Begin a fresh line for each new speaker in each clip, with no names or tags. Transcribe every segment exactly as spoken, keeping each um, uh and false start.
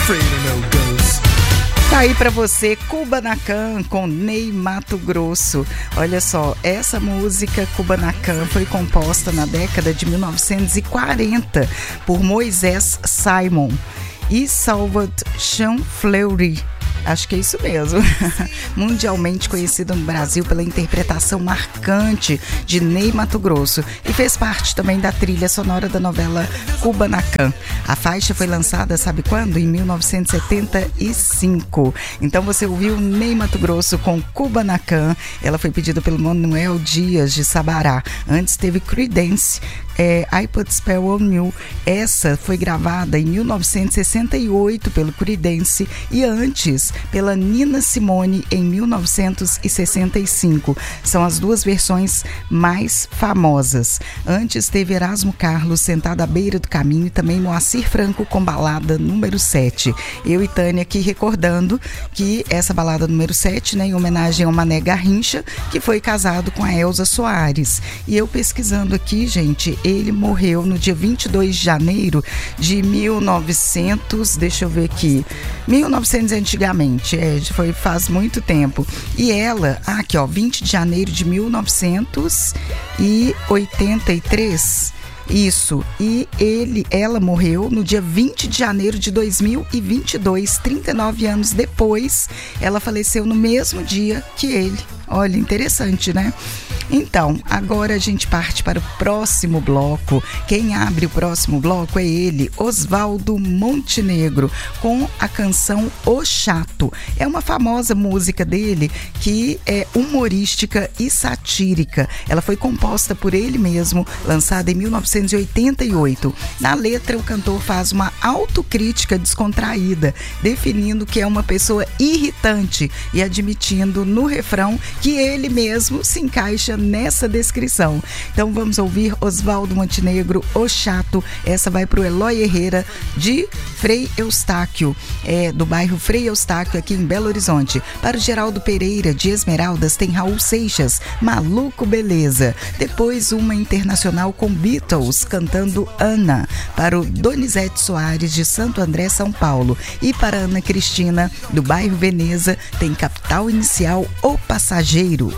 Tá aí pra você, Kubanacan com Ney Matogrosso. Olha só, essa música Kubanacan foi composta na década de mil novecentos e quarenta por Moisés Simon e Salvat Chanfleury. Acho que é isso mesmo. Mundialmente conhecido no Brasil pela interpretação marcante de Ney Matogrosso e fez parte também da trilha sonora da novela Kubanacan. A faixa foi lançada, sabe quando? Em mil novecentos e setenta e cinco. Então você ouviu Ney Matogrosso com Kubanacan. Ela foi pedida pelo Manuel Dias de Sabará. Antes teve Creedence, é, I Put Spell on You. Essa foi gravada em mil novecentos e sessenta e oito pelo Creedence e antes pela Nina Simone em mil novecentos e sessenta e cinco. São as duas versões mais famosas. Antes teve Erasmo Carlos, Sentado à Beira do Caminho, e também Moacir Franco com Balada número sete. Eu e Tânia aqui recordando que essa balada número sete, né, em homenagem ao Mané Garrincha, que foi casado com a Elza Soares. E eu pesquisando aqui, gente, ele morreu no dia vinte e dois de janeiro de mil e novecentos, deixa eu ver aqui, mil e novecentos antigamente. É, foi faz muito tempo. E ela, ah, aqui ó, vinte de janeiro de mil novecentos e oitenta e três. Isso, e ele, ela morreu no dia vinte de janeiro de dois mil e vinte e dois, trinta e nove anos depois, ela faleceu no mesmo dia que ele. Olha, interessante, né? Então, agora a gente parte para o próximo bloco. Quem abre o próximo bloco é ele, Oswaldo Montenegro, com a canção O Chato. É uma famosa música dele que é humorística e satírica. Ela foi composta por ele mesmo, lançada em mil novecentos e oitenta e oito. Na letra, o cantor faz uma autocrítica descontraída, definindo que é uma pessoa irritante e admitindo no refrão que ele mesmo se encaixa nessa descrição. Então vamos ouvir Oswaldo Montenegro, O Chato. Essa vai pro Eloy Herrera de Frei Eustáquio, é, do bairro Frei Eustáquio, aqui em Belo Horizonte. Para o Geraldo Pereira de Esmeraldas tem Raul Seixas, Maluco Beleza. Depois uma internacional com Beatles cantando Ana. Para o Donizete Soares de Santo André, São Paulo. E para Ana Cristina do bairro Veneza tem Capital Inicial, O Passageiro.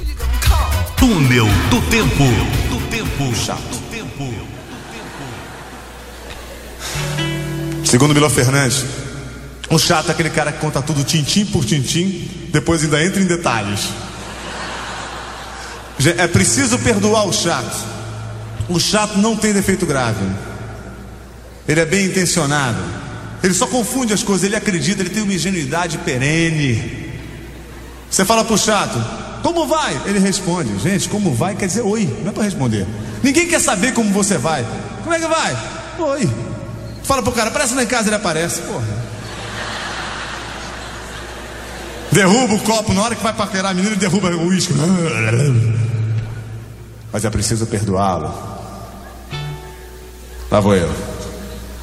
Túnel do Tempo. Do Tempo. Chato. Do Tempo.
Segundo Milo Fernandes, o chato é aquele cara que conta tudo tintim por tintim, depois ainda entra em detalhes. É preciso perdoar o chato. O chato não tem defeito grave. Ele é bem intencionado. Ele só confunde as coisas, ele acredita, ele tem uma ingenuidade perene. Você fala pro chato, como vai? Ele responde, gente, como vai quer dizer oi, não é pra responder. Ninguém quer saber como você vai. Como é que vai? Oi. Fala pro cara, aparece lá em casa, ele aparece. Porra. Derruba o copo, na hora que vai paquerar a menina, ele derruba o uísque. Mas é preciso perdoá-lo. Lá vou eu.